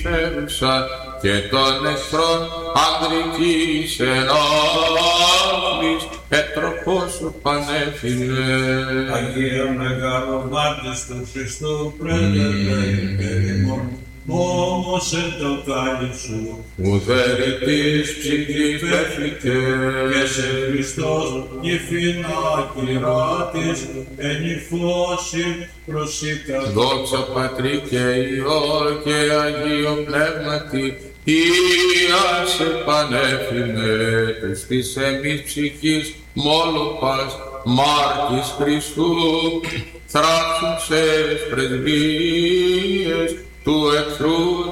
φέρουσα και των εχθρών ανδρικής ενόχλης, ετροπόσου πανέφυλε. Αγία μεγάλο μάρτης του Χριστού πρέτευε περιμόν, όμως εν το κάλλι σου, ουδέρι της ψυχής πέφηκε, και σε Χριστός γυφίνα κυράτης, εν υφώσει προσήκα. δόξα Πατρί και Υιό και Αγίο Πνεύματι, Ιάσε πανέφημε, της εμείς ψυχής μόλοπας, μάρτης Χριστού, θράψουν σε πρεσβείες του εχθρού